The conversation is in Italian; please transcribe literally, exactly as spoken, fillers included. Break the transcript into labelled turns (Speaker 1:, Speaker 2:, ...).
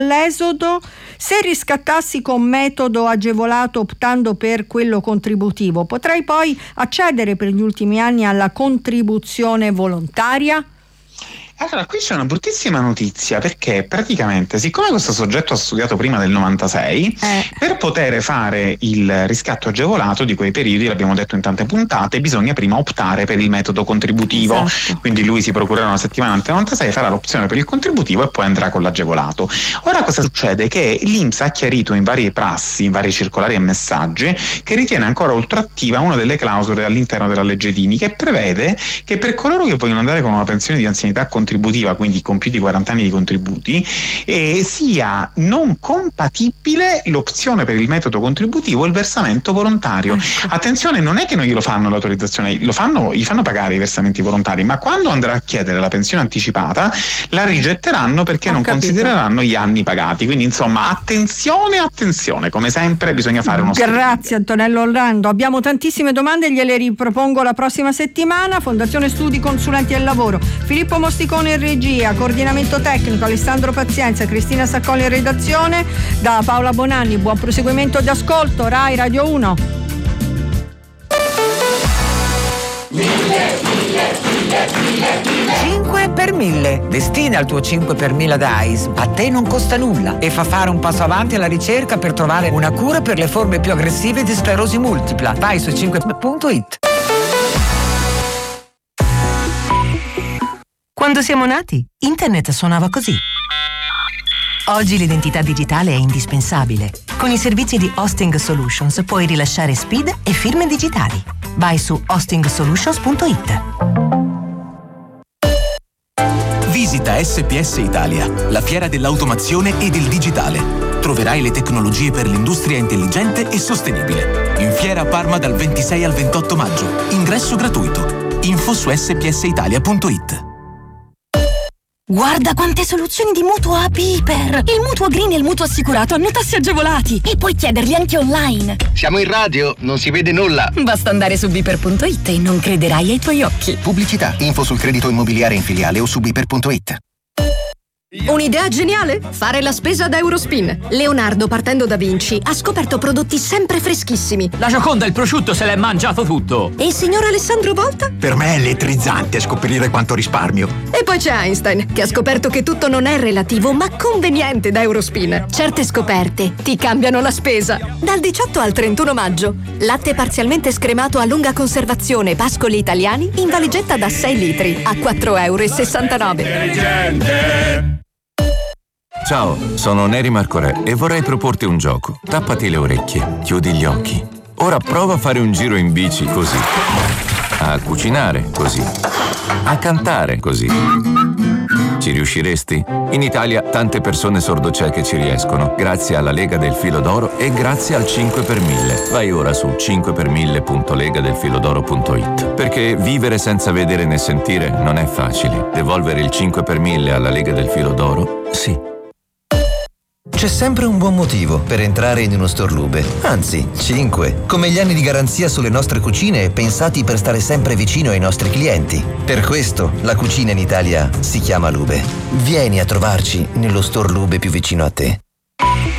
Speaker 1: L'esodo, se riscattassi con metodo agevolato optando per quello contributivo, potrei poi accedere per gli ultimi anni alla contribuzione volontaria?
Speaker 2: Allora, qui c'è una bruttissima notizia, perché praticamente, siccome questo soggetto ha studiato prima del novantasei, eh. per poter fare il riscatto agevolato di quei periodi, l'abbiamo detto in tante puntate, bisogna prima optare per il metodo contributivo. Esatto. Quindi lui si procurerà una settimana ante novantasei, farà l'opzione per il contributivo e poi andrà con l'agevolato. Ora cosa succede? Che l'I N P S ha chiarito in varie prassi, in vari circolari e messaggi, che ritiene ancora ultrattiva una delle clausole all'interno della legge Dini, che prevede che per coloro che vogliono andare con una pensione di anzianità contributiva, quindi con più di quaranta anni di contributi, e sia non compatibile l'opzione per il metodo contributivo e il versamento volontario. Ecco. Attenzione, non è che non glielo fanno l'autorizzazione, lo fanno, gli fanno pagare i versamenti volontari, ma quando andrà a chiedere la pensione anticipata la rigetteranno perché Ho non capito. considereranno gli anni pagati. Quindi insomma, attenzione, attenzione, come sempre bisogna fare uno studio.
Speaker 1: Grazie Antonello Orlando, abbiamo tantissime domande, gliele ripropongo la prossima settimana. Fondazione Studi Consulenti del Lavoro, Filippo Mosticone in regia, coordinamento tecnico Alessandro Pazienza, Cristina Saccoli in redazione, da Paola Bonanni. Buon proseguimento di ascolto. Rai Radio uno.
Speaker 3: cinque per mille. Destina il tuo cinque per mille da A I S. A te non costa nulla e fa fare un passo avanti alla ricerca per trovare una cura per le forme più aggressive di sclerosi multipla. Vai su cinque punto it.
Speaker 4: Quando siamo nati, Internet suonava così. Oggi l'identità digitale è indispensabile. Con i servizi di Hosting Solutions puoi rilasciare S P I D e firme digitali. Vai su hosting solutions punto it.
Speaker 5: Visita S P S Italia, la fiera dell'automazione e del digitale. Troverai le tecnologie per l'industria intelligente e sostenibile. In fiera a Parma dal ventisei al ventotto maggio. Ingresso gratuito. Info su s p s italia punto it.
Speaker 6: Guarda quante soluzioni di mutuo a Piper! Il mutuo green e il mutuo assicurato hanno tassi agevolati e puoi chiederli anche online.
Speaker 7: Siamo in radio, non si vede nulla.
Speaker 6: Basta andare su biper punto it e non crederai ai tuoi occhi.
Speaker 7: Pubblicità, info sul credito immobiliare in filiale o su biper punto it.
Speaker 8: Un'idea geniale? Fare la spesa da Eurospin. Leonardo, partendo da Vinci, ha scoperto prodotti sempre freschissimi.
Speaker 9: La Gioconda il prosciutto se l'è mangiato tutto.
Speaker 8: E il signor Alessandro Volta?
Speaker 10: Per me è elettrizzante scoprire quanto risparmio.
Speaker 8: E poi c'è Einstein, che ha scoperto che tutto non è relativo, ma conveniente da Eurospin. Certe scoperte ti cambiano la spesa. Dal diciotto al trentuno maggio. Latte parzialmente scremato a lunga conservazione Pascoli Italiani in valigetta da sei litri a quattro e sessantanove euro. Intelligente!
Speaker 11: Ciao, sono Neri Marco Re e vorrei proporti un gioco. Tappati le orecchie, chiudi gli occhi. Ora prova a fare un giro in bici così. A cucinare così. A cantare così. Ci riusciresti? In Italia tante persone sordocieche ci riescono, grazie alla Lega del Filo d'Oro e grazie al cinque per mille. Vai ora su cinque per mille punto lega del filodoro punto it. Perché vivere senza vedere né sentire non è facile. Devolvere il cinque per mille alla Lega del Filo d'Oro? Sì.
Speaker 12: C'è sempre un buon motivo per entrare in uno store Lube, anzi, cinque, come gli anni di garanzia sulle nostre cucine pensati per stare sempre vicino ai nostri clienti. Per questo la cucina in Italia si chiama Lube. Vieni a trovarci nello store Lube più vicino a te.